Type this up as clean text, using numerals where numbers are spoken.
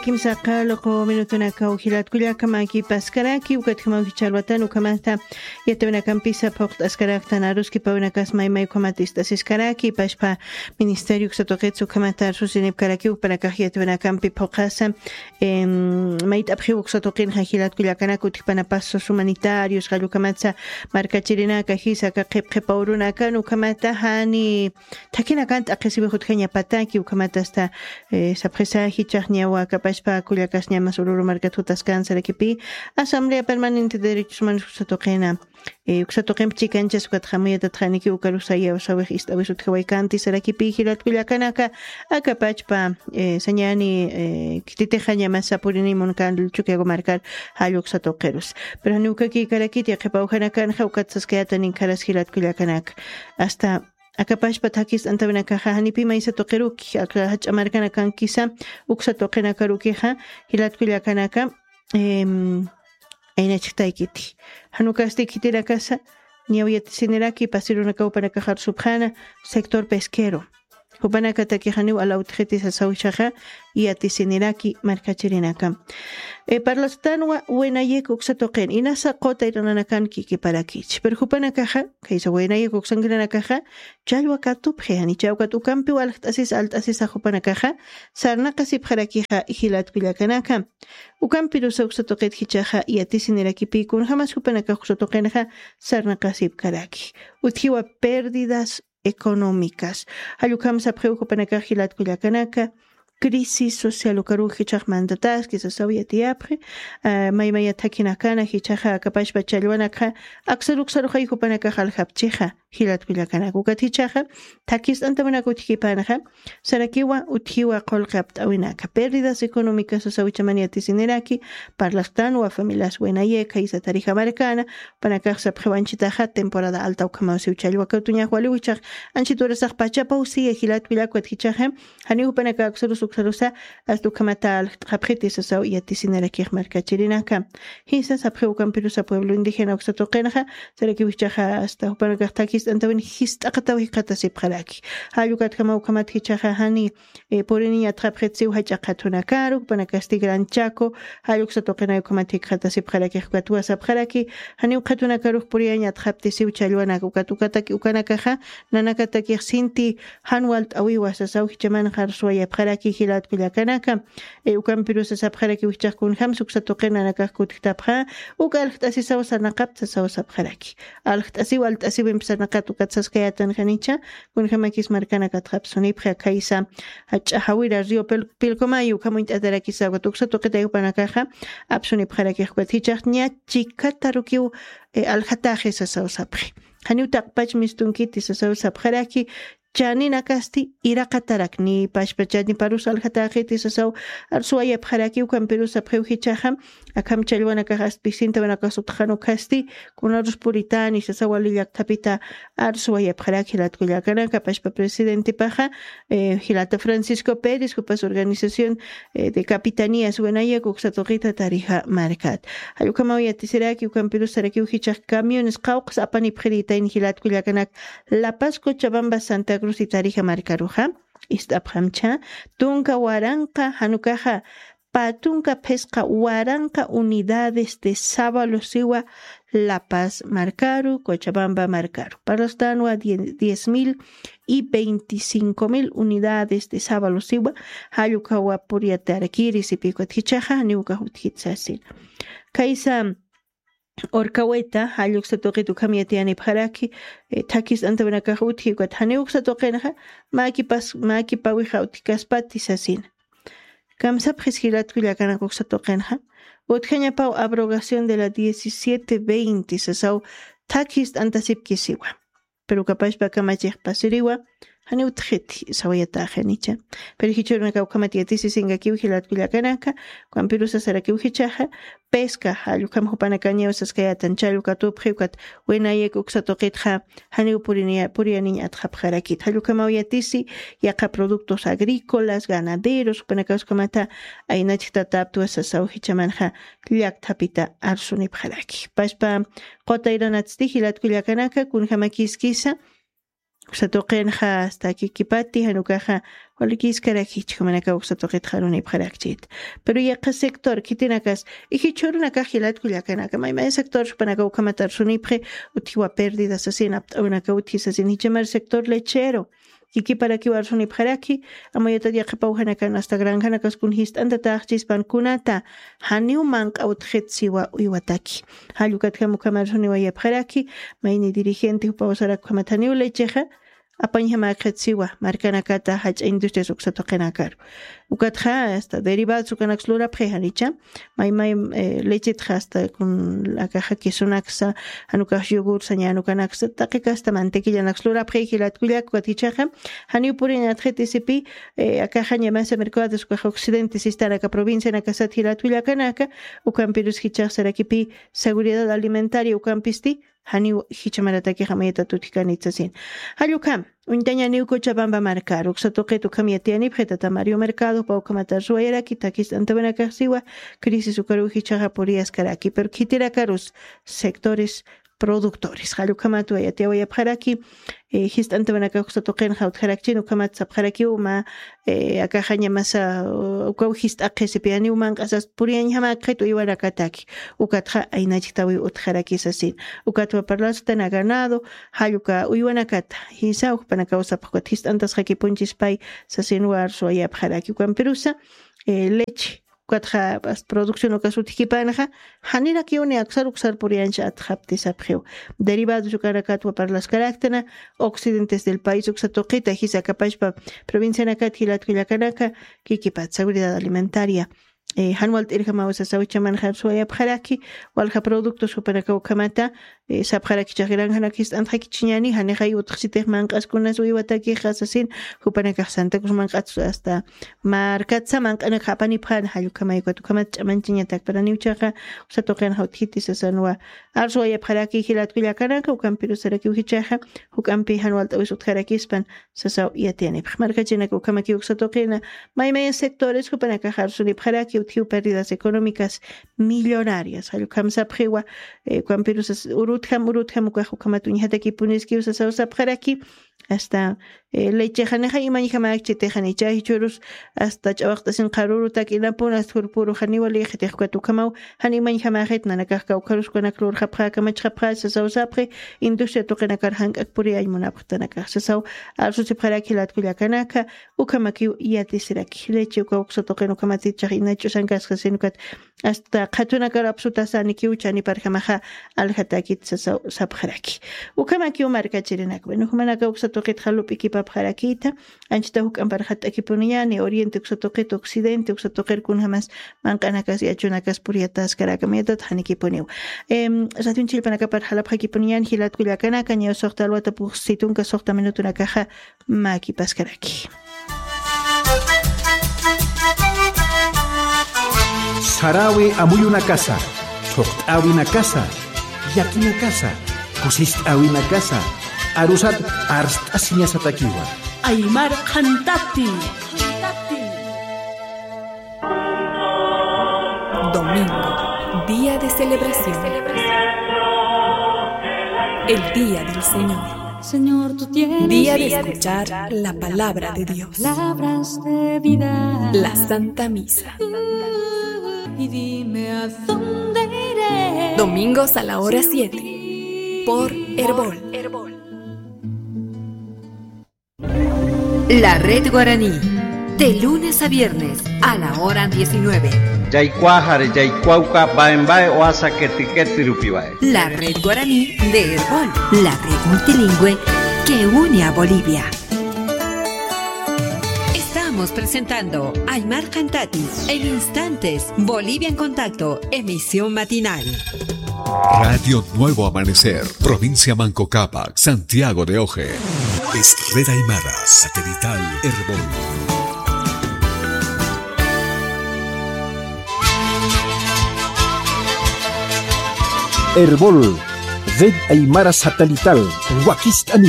Kimsa qalo minutuna kawhilat kullakamaki paskaraki ukatkamaki chalwatan ukamanta yatuna kampisa poqt askarakta naruski paunakas maymay komatista siskaraki pashpa ministerio ksatoqetsu kamata rusinib karaki upanakaj yatuna kampi poqasa mayt abhiuk satoqin hajilat kullakanaku tikpana pasos humanitarios qalukamatsa markachirinaka hisaka qipqipawrunaka ukamata hani takina kanta aqisibi hutkanya pataki ukamata hasta sapresa hichaqñawa Pashpa Culiacas Ñamas Ururu Marcatutas Cáncer Equipi, Asamblea Permanente de Derechos Humanos Uxatoquena, Uxatoquen Chicanchas, Ucatjamuya Tatraniki, Ucarusaya, Usawejista, Usutjawaikanti, Sarakipi, Gilat Culiacanaka, Acapachpa, Sañani, Kititeja Ñamas Sapurini Moncan, Chuquiago Marcar, Hayuxatoqueros. Pero Nukaki Karakiti, Acapauhanacan, Jaucatzaskeatan in Caras Gilat Culiacanak, hasta Akapashpa takis antavinakaja hanipima isa toqeruki akahach amarkanakan kisa uksa toqenakarukiha hilat kullakanaka ainachtaykiti hanukasti kitirakasa ñawyatisiniraki pasirunaka upanakajar subhana sector pesquero upanaka takihaniw alautjetis asawchaja y atisiniraki markachirinaka parlastanwa wenayek uksatoqen inasa qota irananakan kiki parakich pero upanakaja kaisa wenayek uksangiranakaja chalwa katupje ani chawkat ukampi walqtasis altasis upanakaja sarnaqasip harakija ihilat kullakanaka ukampi rusa uksatoqet hichaja y atisiniraki pikun jamás upanaka uksatoqenaja sarnaqasip karaki uthiwa pérdidas económicas. Ayukam sa preocupanaka hilat kullakanaka crisis social ukaru hichaq mandatas que se sabía tiapre maymaya takinakana hichaja kapashpa chalwanaka aksaruk saruja yupanaka halhapcheja hilat kullakanaka ukatichaja takis antamanaka utkipanaja sarakiwa uthiwa qolqapt awinaka pérdidas económicas asawichamani atisiniraki parlastan wa familias buenayeka y satarija marcana panaka sa prewanchitaja temporada alta ukamausi uchalwaka utuña waliwichaq anchiturasaq pachapausi hilat kullakwat hichaja hani upanaka aksarus uksarusa astu kamatal qapritis asaw yatisiniraki markachirinaka hisa sa preukampirusa pueblo indígena uksatoqenaja sarakiwichaja hasta upanaka takis antawin histaqatawi qatasip qalaki hayukat kama ukamat hichaja hani porini atrapretsi hachaqatuna karu panakasti gran chaco hayuk satoqena ukamat qatasip qalaki qatwa sap qalaki hani uqatuna karu puriaña atraptisi uchalwana ukatukataki ukanakaja nanakataki sinti hanwalt awiwa sasaw hichaman qarsuaya qalaki hilat kullakanaka ukampirusa sap qalaki wichaqkun hamsuk satoqena nakakut kitapha ukalqtasi saw sanaqapta saw sap qalaki alqtasi waltasi bimsana Katukatzaskeatan Janicha, con Jamakis Marcana Katrapsoni, Prakaisa, Hachahawira, Rio Pilcomayu, Kamuit Adarakisa, Tuxa Tokete Panakaja, Absoni Prakakichach, Chikatarukiu, Alhatajes Asapri. Hanutak Pach Mistunkitis Asapharaki, Janina Casti, Irakatarak, ni Pashpachani Parus Alhatajetis Asaw, Arsuaya Paraki, Camperusa Preuhichaham, Akam Chalwana Kajas, Picinta Vanakasutjano Casti, Kunarus Puritanis, Asawaliak Tapita, Arsuaya Paraki, Latkuyakanaka, Pashpa Presidente Paja, Gilata Francisco Pérez, Cupas Organización de Capitanías, Buenaya, Cuxatorita Tarija Marcat. Ayukamaya Tisiraki, Camperusa Rakiuhichak, Camiones, Caux, Apani Prita in Gilatkuyacanak, La Paz, Cochabamba, Santa Cruz y Tarija Marcaruja, Istaphamcha, Tunca Huaranca, Hanucaja, Patunca Pesca Huaranca, Unidades de Sábalo-Siwa, La Paz Marcaru, Cochabamba Marcaru. Para los Danua 10,000 y 25,000 unidades de Sábalo-Siwa, Hayukawa Puriatarakiri, Sipico Tichaja, Niukahutitsasil. Kaisa Orkaweta, Hayuxatoqitu Kamiatiani Paraki, Takis Antavanakahuti, got Haneuxatoqenaja, Maki Pawihautikaspati Sasin. Kamsa Presquilat Kuliakanakuxatoqenja, Utjanya Pau abrogación de la 1720, Sasau, Takis Antasipkisiwa. Pero capaz para Kamachek Pasiriwa, Haneutjeti, Sawayata Janicha. Pero Hichurna Kamatiatis Singaki, Hilat Kuliakanaka, Campirusa Sarakiuhichaja, Pesca, Halukam Hopanakanya, Saskayatan Chalukatu, Prikat, Wenayek Uxatoqetja, Haneu Puriani Atrapjarakit, Halukamauiatisi, Yaka productos agrícolas, ganaderos, Panacas Kamata, Ainachita Taptua Sasau Hichamanja, Liak Tapita, Arsunip Haraki. Paspa, Kota Iranatsti, Hilat Kuliakanaka, Kunhamakis Kisa, uksatoqenqa hasta kikipati hanukaqa walikiskarakichka manaka uksatoqita haruni pharakchit pero yaqa sector kitinakas ikichurunaka hilatkullakanaka mayma sector panaka ukamatar sunipre utiwa pérdidas asina unaka utisas nichamar sector lechero Kiki para que varsuni pharaki amoyata ya qhapawhanaka hasta granja kun hist'anta taqchis pankunata haniu manq awtqetsiwa uywataki hallukatka mukamaruni waya pharaki mayni dirigente upawsara kamathaniu lecheja apaña qetsiwa markanakata hach industria suksatoqenakar ukatja hasta derivados ukanakslura phehanicha may leche hasta con la caja que sonaksa hanuka yogur sañano kanaksa taqiqa hasta mantequilla nakslura phehilat kuyak kwatichaja haniu purin atqetisipi akaja ñamasa mercado de occidente sistara ka provincia nakasat hilat kuyakanaka ukampirus hichaqsarakipi seguridad alimentaria ukampisti haniu hichamarataki hamayata tutikanitsasin halukam untaña niu Cochabamba marcar uksatoqetu kamiatiani phetata Mario Mercado paukamata ruayaraki takis antabanakasiwa crisis ukaru hichaja porias karaki pero kitirakarus sectores productores halukamatu ayatiawaya pharaki histantabanaka uksatoqen hautharakchin ukamat sapharaki uma akajaña masa ukaw histaqesipiani uman qasas purian hama qetu iwarakataki ukatja ainachitawi utharaki sasin ukatwa parlasta ganado haluka uywanakata hisa ukpanaka usapqat histantas hakipunchis pay sasin warso ayapharaki ukampirusa leche Katja producción okasutikipanja hanira kiuni aksar puriancha atjaptisapjeu derivados ukarakatwa para las características occidentes del país uksatoqita hisa kapashpa provincia nakat hilatkullakanaka kikipat seguridad alimentaria Hanwalt irhamawasa sawichaman harsuaya pharaki walha productos upanaka ukamata sapharaki chagiran hanakis antaki chiñani hanehay utqsitej manqaskunas uywataki hasasin upanaka santakus manqats hasta markatsa manqana khapani phan halukamay kukamat chamanchiñatak para niuchaqa usatoqen hauthitis asanwa arsuaya pharaki hilatkullakanaka ukampirusaraki uhichaqa ukampi hanwalt awisutkharakispan sasaw yatiani markachinaka ukamaki usatoqena maymay sectores upanaka harsuni pharaki tiu pérdidas económicas millonarias halkamsa phewa cuampirus urutham ukamatuñhataki puniski usasa pharaki hasta leche haneja imañijamak chitejani churus hasta chawaqtasin qarurutak inapunas turpuru haniwali hetejkatukamau hanimañijamak nanakaka ukarus konaklur khapha kamachkhapha sasawsapre industria toqenakar hankak puri aymunaptanaka sasaw alsusi pharaki latkullakanaka ukamaki yatisiraki leche ukawqsotoqen ukamati chaqinachu sankaskasenukat hasta qatunakar absutasani kiuchani parjamaja alhatakit sasaw sapharaki ukamaki umarkachirinaka bueno humanaka uksatoqit halupi pharakita anchita huk amparhat akipuniani oriente uksatoqet occidente uksatoqer kun hamas manqanakas yachunakas puriatas karakamiatat hanikipuniu ratun chilpanaka par halap hakipunian hilatkullakanaka ña soqta alwata pug situnka soqta minutunakaja maki paskaraki Sarawi amuyuna casa choqt'awina casa yakina casa kusist'awina casa Arusat arstasiña satakiwa. Aymar Khantati. Domingo, día de celebración. El día del Señor. Tú tienes día de escuchar la palabra de Dios. Palabras de vida. La Santa Misa. Y dime a dónde iré. Domingos a la hora 7. Por Herbol. La Red Guaraní, de lunes a viernes a la hora 19. La Red Guaraní de Herbol, la red multilingüe que une a Bolivia. Estamos presentando Aymar Khantati en instantes, Bolivia en Contacto, emisión matinal. Radio Nuevo Amanecer, provincia Manco Cápac, Santiago de Oje. Es Red Aymara, satelital Herbol. Herbol, Red Aymara satelital, Huaquistani.